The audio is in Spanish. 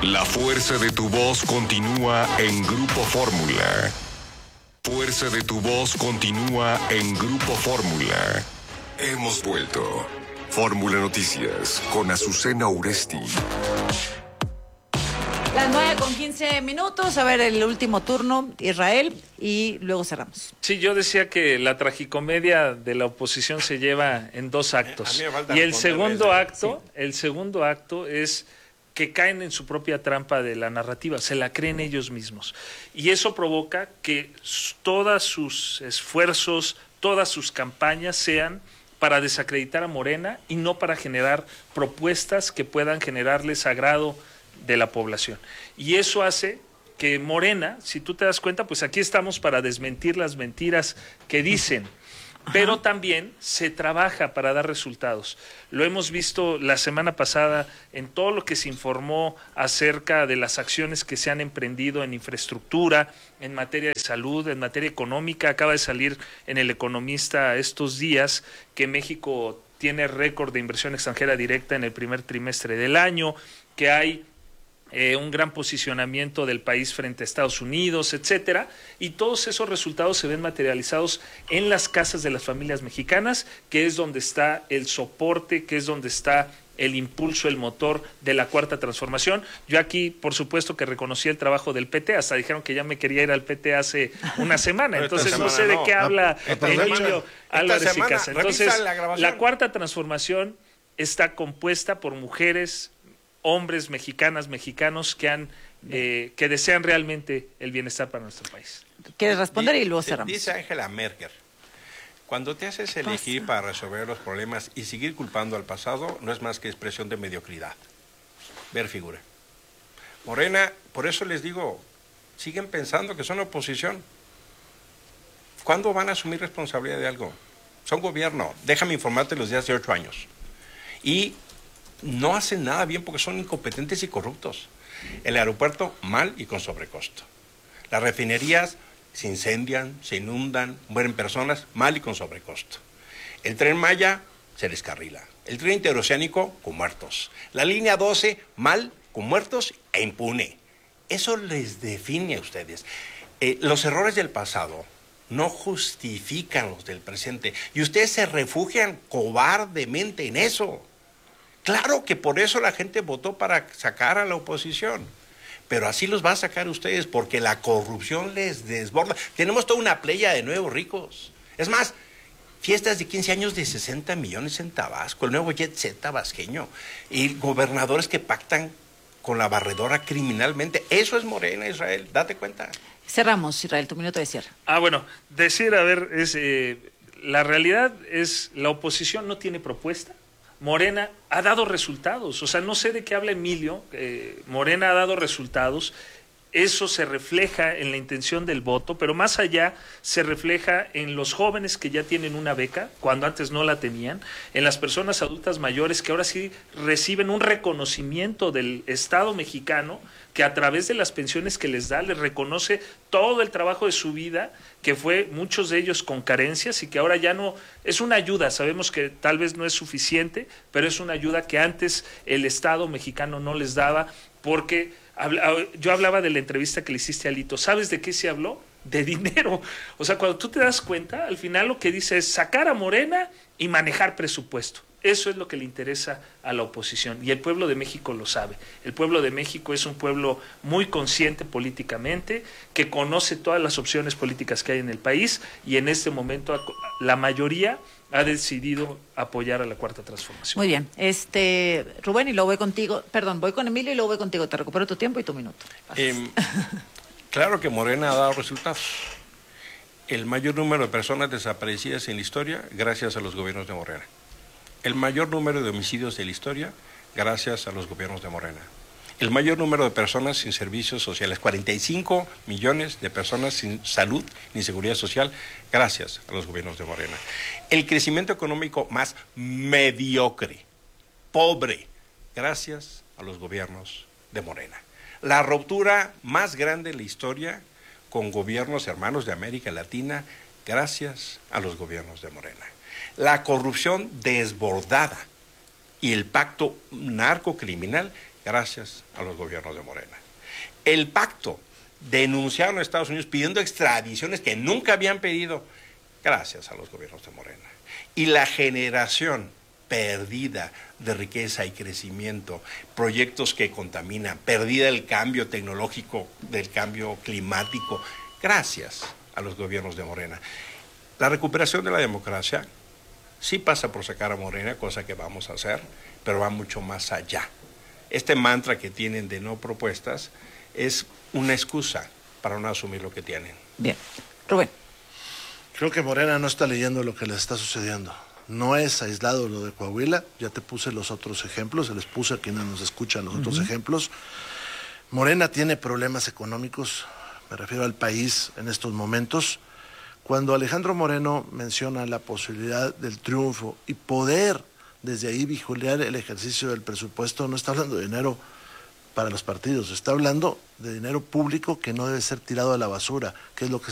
La fuerza de tu voz continúa en Grupo Fórmula. Fuerza de tu voz continúa en Grupo Fórmula. Hemos vuelto. Fórmula Noticias con Azucena Uresti. Las 9:15. A ver, el último turno, Israel, y luego cerramos. Sí, yo decía que la tragicomedia de la oposición se lleva en dos actos. Y el segundo acto es que caen en su propia trampa de la narrativa, se la creen ellos mismos. Y eso provoca que todos sus esfuerzos, todas sus campañas sean para desacreditar a Morena y no para generar propuestas que puedan generarles agrado de la población. Y eso hace que Morena, si tú te das cuenta, pues aquí estamos para desmentir las mentiras que dicen, pero también se trabaja para dar resultados. Lo hemos visto la semana pasada en todo lo que se informó acerca de las acciones que se han emprendido en infraestructura, en materia de salud, en materia económica. Acaba de salir en El Economista estos días que México tiene récord de inversión extranjera directa en el primer trimestre del año, que hay un gran posicionamiento del país frente a Estados Unidos, etcétera, y todos esos resultados se ven materializados en las casas de las familias mexicanas, que es donde está el soporte, que es donde está el impulso, el motor de la Cuarta Transformación. Yo aquí, por supuesto, que reconocí el trabajo del PT, hasta dijeron que ya me quería ir al PT hace una semana, entonces no sé de qué habla Emilio Álvarez y Casa. Entonces, la Cuarta Transformación está compuesta por mujeres, hombres, mexicanos que desean realmente el bienestar para nuestro país. ¿Quieres responder y luego cerramos? Dice Angela Merkel, cuando te haces elegir para resolver los problemas y seguir culpando al pasado, no es más que expresión de mediocridad. Ver figura. Morena, por eso les digo, siguen pensando que son oposición. ¿Cuándo van a asumir responsabilidad de algo? Son gobierno. Déjame informarte los días de 8 años. Y no hacen nada bien porque son incompetentes y corruptos. El aeropuerto mal y con sobrecosto. Las refinerías se incendian, se inundan, mueren personas mal y con sobrecosto. El Tren Maya se descarrila. El tren interoceánico con muertos. La línea 12 mal, con muertos e impune. Eso les define a ustedes. Los errores del pasado no justifican los del presente y ustedes se refugian cobardemente en eso. Claro que por eso la gente votó para sacar a la oposición, pero así los va a sacar ustedes porque la corrupción les desborda. Tenemos toda una playa de nuevos ricos. Es más, fiestas de 15 años de 60 millones en Tabasco, el nuevo jet set tabasqueño, y gobernadores que pactan con la barredora criminalmente. Eso es Morena, Israel, date cuenta. Cerramos, Israel, tu minuto de cierre. Bueno, decir, la realidad es, la oposición no tiene propuesta. Morena ha dado resultados, o sea, no sé de qué habla Emilio, Morena ha dado resultados, eso se refleja en la intención del voto, pero más allá se refleja en los jóvenes que ya tienen una beca, cuando antes no la tenían, en las personas adultas mayores que ahora sí reciben un reconocimiento del Estado mexicano, que a través de las pensiones que les da, les reconoce todo el trabajo de su vida, que fue muchos de ellos con carencias y que ahora ya no, es una ayuda, sabemos que tal vez no es suficiente, pero es una ayuda que antes el Estado mexicano no les daba, porque yo hablaba de la entrevista que le hiciste a Alito, ¿sabes de qué se habló? De dinero. O sea, cuando tú te das cuenta, al final lo que dice es sacar a Morena y manejar presupuesto. Eso es lo que le interesa a la oposición y el pueblo de México lo sabe. El pueblo de México es un pueblo muy consciente políticamente, que conoce todas las opciones políticas que hay en el país y en este momento la mayoría ha decidido apoyar a la Cuarta Transformación. Muy bien. Rubén, y luego voy contigo. Perdón, voy con Emilio y luego voy contigo. Te recupero tu tiempo y tu minuto. Claro que Morena ha dado resultados. El mayor número de personas desaparecidas en la historia gracias a los gobiernos de Morena. El mayor número de homicidios de la historia gracias a los gobiernos de Morena. El mayor número de personas sin servicios sociales, 45 millones de personas sin salud ni seguridad social, gracias a los gobiernos de Morena. El crecimiento económico más mediocre, pobre, gracias a los gobiernos de Morena. La ruptura más grande en la historia con gobiernos hermanos de América Latina, gracias a los gobiernos de Morena. La corrupción desbordada y el pacto narcocriminal, gracias a los gobiernos de Morena. El pacto, denunciaron a Estados Unidos pidiendo extradiciones que nunca habían pedido, gracias a los gobiernos de Morena. Y la generación perdida de riqueza y crecimiento, proyectos que contaminan, perdida del cambio tecnológico, del cambio climático, gracias a los gobiernos de Morena. La recuperación de la democracia sí pasa por sacar a Morena, cosa que vamos a hacer, pero va mucho más allá. Este mantra que tienen de no propuestas es una excusa para no asumir lo que tienen. Bien. Rubén. Creo que Morena no está leyendo lo que les está sucediendo. No es aislado lo de Coahuila, ya te puse los otros ejemplos, se les puse a quienes nos escuchan los otros ejemplos. Morena tiene problemas económicos, me refiero al país en estos momentos. Cuando Alejandro Moreno menciona la posibilidad del triunfo y poder desde ahí vigilar el ejercicio del presupuesto, no está hablando de dinero para los partidos, está hablando de dinero público que no debe ser tirado a la basura, que es lo que